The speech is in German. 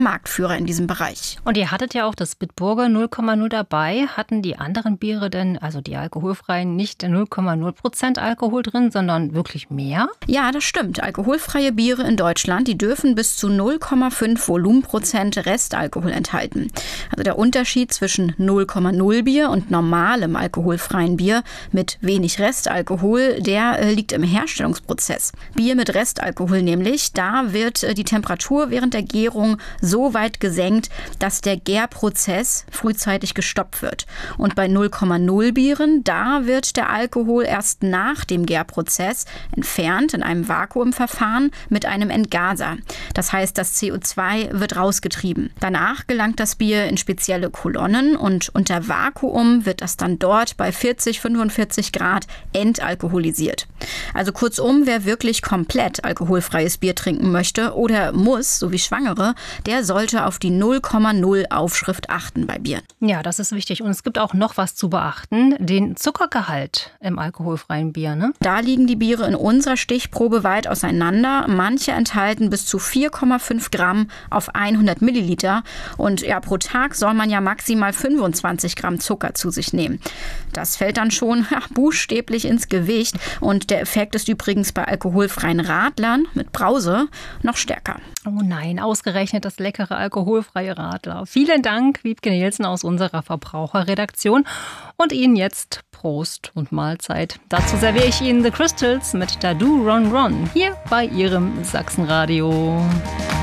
Marktführer in diesem Bereich. Und ihr hattet ja auch das Bitburger 0,0 dabei. Hatten die anderen Biere denn, also die alkoholfreien, nicht 0,0% Alkohol drin, sondern wirklich mehr? Ja, das stimmt. Alkoholfreie Biere in Deutschland, die dürfen bis zu 0,5 Volumenprozent Restalkohol enthalten. Also der Unterschied zwischen 0,0 Bier und normalem alkoholfreien Bier mit wenig Restalkohol, der liegt im Herstellungsprozess. Bier mit Restalkohol nämlich, da wird die Temperatur während der Gärung so weit gesenkt, dass der Gärprozess frühzeitig gestoppt wird. Und bei 0,0 Bieren, da wird der Alkohol erst nach dem Gärprozess entfernt in einem Vakuumverfahren mit einem Entgaser. Das heißt, das CO2 wird rausgetrieben. Danach gelangt das Bier in spezielle Kolonnen und unter Vakuum wird das dann dort bei 40, 45 Grad entalkoholisiert. Also kurzum, wer wirklich komplett alkoholfreies Bier trinken möchte oder muss, so wie Schwangere, der sollte auf die 0,0 Aufschrift achten bei Bieren. Ja, das ist wichtig. Und es gibt auch noch was zu beachten, den Zuckergehalt im alkoholfreien Bier, ne? Da liegen die Biere in unserer Stichprobe weit auseinander. Manche enthalten bis zu 4,5 Gramm auf 100 Milliliter. Und ja, pro Tag soll man ja maximal 25 Gramm Zucker zu sich nehmen. Das fällt dann schon buchstäblich ins Gewicht. Und der Effekt ist übrigens bei alkoholfreien Radlern mit Brause noch stärker. Oh nein, ausgerechnet das leckere alkoholfreie Radler. Vielen Dank, Wiebke Nielsen aus unserer Verbraucherredaktion. Und Ihnen jetzt Prost und Mahlzeit. Dazu serviere ich Ihnen The Crystals mit Da Do Ron Ron hier bei Ihrem Sachsenradio.